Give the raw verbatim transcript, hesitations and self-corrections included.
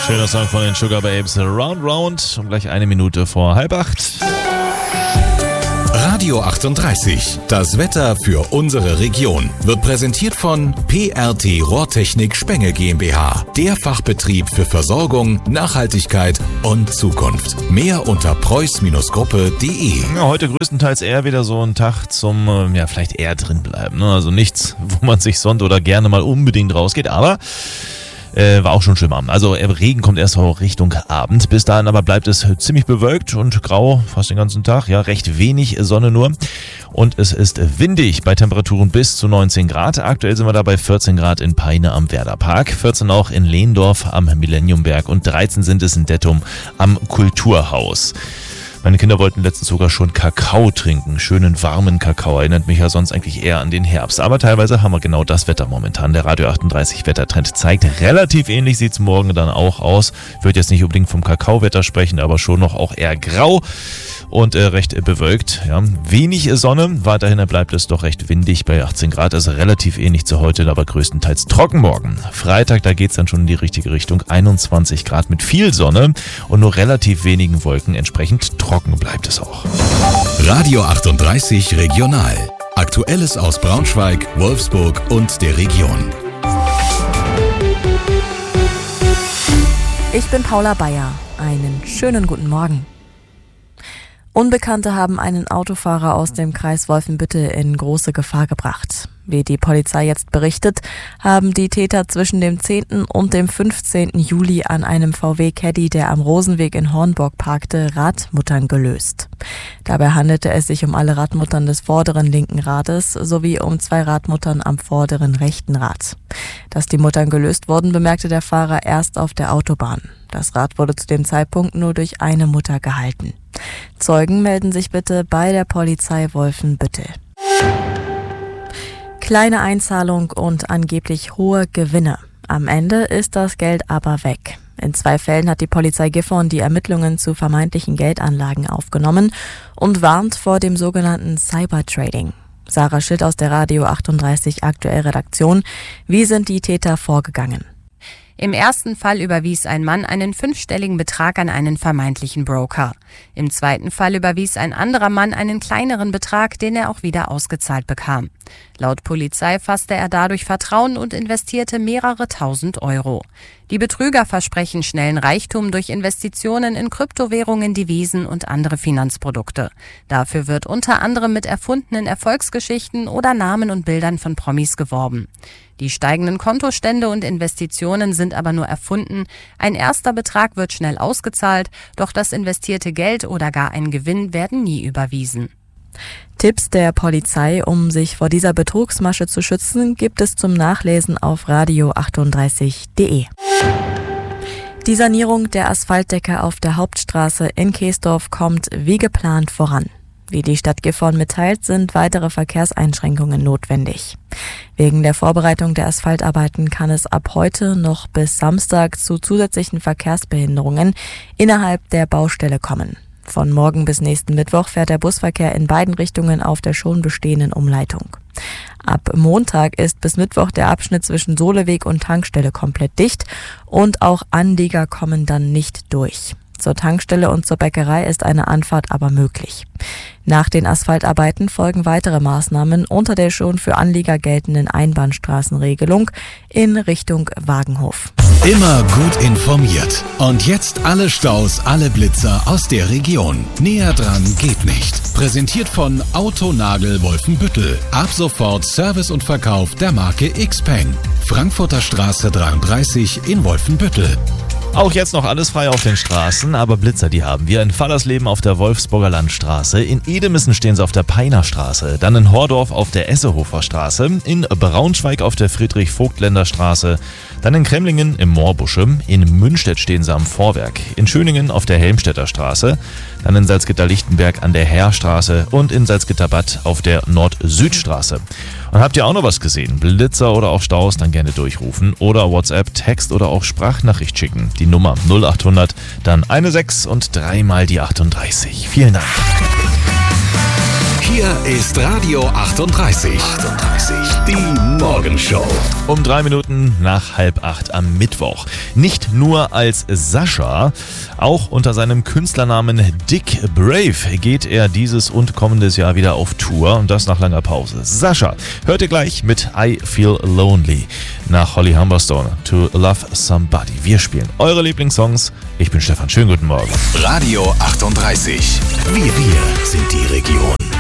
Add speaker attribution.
Speaker 1: Schöner Song von den Sugar Babes, Round Round, um gleich eine Minute vor halb acht.
Speaker 2: Radio achtunddreißig, das Wetter für unsere Region, wird präsentiert von P R T Rohrtechnik Spenge GmbH, der Fachbetrieb für Versorgung, Nachhaltigkeit und Zukunft. Mehr unter preuß Gruppe punkt de.
Speaker 1: Ja, heute größtenteils eher wieder so ein Tag zum, ja, vielleicht eher drin bleiben. Ne? Also nichts, wo man sich sonnt oder gerne mal unbedingt rausgeht, aber Äh, war auch schon schön warm. Also Regen kommt erst auch Richtung Abend. Bis dahin aber bleibt es ziemlich bewölkt und grau, fast den ganzen Tag. Ja, recht wenig Sonne nur. Und es ist windig bei Temperaturen bis zu neunzehn Grad. Aktuell sind wir da bei vierzehn Grad in Peine am Werderpark, vierzehn auch in Lehndorf am Millenniumberg und dreizehn sind es in Dettum am Kulturhaus. Meine Kinder wollten letztens sogar schon Kakao trinken. Schönen warmen Kakao. Erinnert mich ja sonst eigentlich eher an den Herbst. Aber teilweise haben wir genau das Wetter momentan. Der Radio achtunddreißig Wettertrend zeigt relativ ähnlich. Sieht es morgen dann auch aus. Ich würde jetzt nicht unbedingt vom Kakaowetter sprechen, aber schon noch auch eher grau und äh, recht äh, bewölkt. Ja. Wenig Sonne. Weiterhin bleibt es doch recht windig bei achtzehn Grad. Also relativ ähnlich zu heute, aber größtenteils trocken morgen. Freitag, da geht es dann schon in die richtige Richtung. einundzwanzig Grad mit viel Sonne und nur relativ wenigen Wolken. Entsprechend trocken. Trocken bleibt es auch.
Speaker 2: Radio achtunddreißig Regional. Aktuelles aus Braunschweig, Wolfsburg und der Region.
Speaker 3: Ich bin Paula Bayer. Einen schönen guten Morgen. Unbekannte haben einen Autofahrer aus dem Kreis Wolfenbüttel in große Gefahr gebracht. Wie die Polizei jetzt berichtet, haben die Täter zwischen dem zehnten und dem fünfzehnten Juli an einem V W Caddy, der am Rosenweg in Hornburg parkte, Radmuttern gelöst. Dabei handelte es sich um alle Radmuttern des vorderen linken Rades sowie um zwei Radmuttern am vorderen rechten Rad. Dass die Muttern gelöst wurden, bemerkte der Fahrer erst auf der Autobahn. Das Rad wurde zu dem Zeitpunkt nur durch eine Mutter gehalten. Zeugen melden sich bitte bei der Polizei Wolfenbüttel. Kleine Einzahlung und angeblich hohe Gewinne. Am Ende ist das Geld aber weg. In zwei Fällen hat die Polizei Gifhorn die Ermittlungen zu vermeintlichen Geldanlagen aufgenommen und warnt vor dem sogenannten Cybertrading. Sarah Schitt aus der Radio achtunddreißig Aktuell Redaktion. Wie sind die Täter vorgegangen?
Speaker 4: Im ersten Fall überwies ein Mann einen fünfstelligen Betrag an einen vermeintlichen Broker. Im zweiten Fall überwies ein anderer Mann einen kleineren Betrag, den er auch wieder ausgezahlt bekam. Laut Polizei fasste er dadurch Vertrauen und investierte mehrere tausend Euro. Die Betrüger versprechen schnellen Reichtum durch Investitionen in Kryptowährungen, Devisen und andere Finanzprodukte. Dafür wird unter anderem mit erfundenen Erfolgsgeschichten oder Namen und Bildern von Promis geworben. Die steigenden Kontostände und Investitionen sind aber nur erfunden. Ein erster Betrag wird schnell ausgezahlt, doch das investierte Geld oder gar ein Gewinn werden nie überwiesen.
Speaker 3: Tipps der Polizei, um sich vor dieser Betrugsmasche zu schützen, gibt es zum Nachlesen auf radio achtunddreißig punkt de. Die Sanierung der Asphaltdecke auf der Hauptstraße in Keesdorf kommt wie geplant voran. Wie die Stadt Gifhorn mitteilt, sind weitere Verkehrseinschränkungen notwendig. Wegen der Vorbereitung der Asphaltarbeiten kann es ab heute noch bis Samstag zu zusätzlichen Verkehrsbehinderungen innerhalb der Baustelle kommen. Von morgen bis nächsten Mittwoch fährt der Busverkehr in beiden Richtungen auf der schon bestehenden Umleitung. Ab Montag ist bis Mittwoch der Abschnitt zwischen Soleweg und Tankstelle komplett dicht und auch Anlieger kommen dann nicht durch. Zur Tankstelle und zur Bäckerei ist eine Anfahrt aber möglich. Nach den Asphaltarbeiten folgen weitere Maßnahmen unter der schon für Anlieger geltenden Einbahnstraßenregelung in Richtung Wagenhof.
Speaker 2: Immer gut informiert. Und jetzt alle Staus, alle Blitzer aus der Region. Näher dran geht nicht. Präsentiert von Autonagel Wolfenbüttel. Ab sofort Service und Verkauf der Marke Xpeng. Frankfurter Straße dreiunddreißig in Wolfenbüttel.
Speaker 1: Auch jetzt noch alles frei auf den Straßen, aber Blitzer, die haben wir. In Fallersleben auf der Wolfsburger Landstraße, in Edemissen stehen sie auf der Peiner Straße, dann in Hordorf auf der Essehofer Straße, in Braunschweig auf der Friedrich-Voigtländer Straße, dann in Kremlingen im Moorbusche, in Münstedt stehen sie am Vorwerk, in Schöningen auf der Helmstedter Straße, dann in Salzgitter-Lichtenberg an der Heerstraße und in Salzgitter-Bad auf der Nord-Süd-Straße. Und habt ihr auch noch was gesehen? Blitzer oder auch Staus, dann gerne durchrufen oder WhatsApp, Text oder auch Sprachnachricht schicken. Die Nummer null acht hundert, dann eine sechs und dreimal die achtunddreißig. Vielen Dank.
Speaker 2: Hier ist Radio achtunddreißig. achtunddreißig. Die Morgenshow.
Speaker 1: Um drei Minuten nach halb acht am Mittwoch. Nicht nur als Sascha, auch unter seinem Künstlernamen Dick Brave geht er dieses und kommendes Jahr wieder auf Tour und das nach langer Pause. Sascha hört ihr gleich mit I Feel Lonely nach Holly Humberstone To Love Somebody. Wir spielen eure Lieblingssongs. Ich bin Stefan. Schönen guten Morgen.
Speaker 2: Radio achtunddreißig. Wir, wir sind die Region.